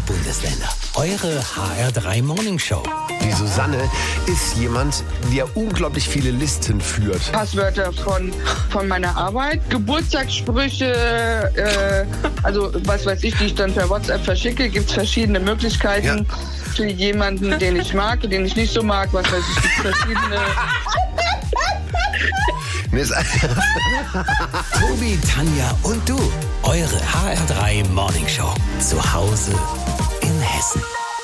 Bundesländer. Eure HR3 Morning Show. Die Susanne ist jemand, der unglaublich viele Listen führt. Passwörter von meiner Arbeit, Geburtstagssprüche, also was weiß ich, die ich dann per WhatsApp verschicke. Gibt es verschiedene Möglichkeiten für jemanden, den ich mag, den ich nicht so mag. Was weiß ich, gibt verschiedene... Tobi, Tanja und du. Eure HR3 Morning Show. Zu Hause in Hessen.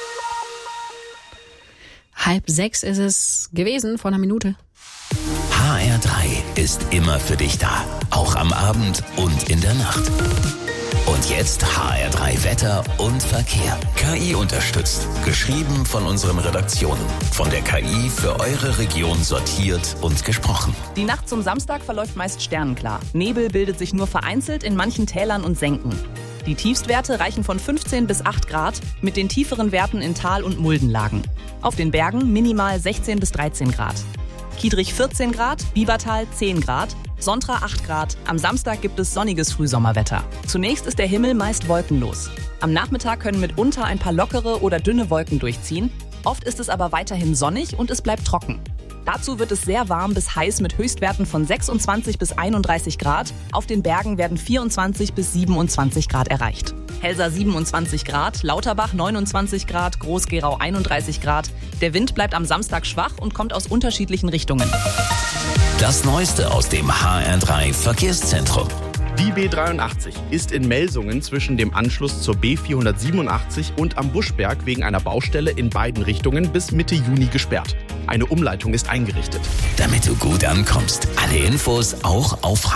5:30 ist es gewesen, vor einer Minute. HR3 ist immer für dich da. Auch am Abend und in der Nacht. Und jetzt HR3 Wetter und Verkehr. KI unterstützt. Geschrieben von unseren Redaktionen. Von der KI für eure Region sortiert und gesprochen. Die Nacht zum Samstag verläuft meist sternenklar. Nebel bildet sich nur vereinzelt in manchen Tälern und Senken. Die Tiefstwerte reichen von 15 bis 8 Grad, mit den tieferen Werten in Tal- und Muldenlagen. Auf den Bergen minimal 16 bis 13 Grad. Kiedrich 14 Grad, Biebertal 10 Grad, Sontra 8 Grad. Am Samstag gibt es sonniges Frühsommerwetter. Zunächst ist der Himmel meist wolkenlos. Am Nachmittag können mitunter ein paar lockere oder dünne Wolken durchziehen. Oft ist es aber weiterhin sonnig und es bleibt trocken. Dazu wird es sehr warm bis heiß mit Höchstwerten von 26 bis 31 Grad. Auf den Bergen werden 24 bis 27 Grad erreicht. Helsa 27 Grad, Lauterbach 29 Grad, Groß-Gerau 31 Grad. Der Wind bleibt am Samstag schwach und kommt aus unterschiedlichen Richtungen. Das Neueste aus dem HR3 Verkehrszentrum. Die B83 ist in Melsungen zwischen dem Anschluss zur B487 und am Buschberg wegen einer Baustelle in beiden Richtungen bis Mitte Juni gesperrt. Eine Umleitung ist eingerichtet. Damit du gut ankommst. Alle Infos auch auf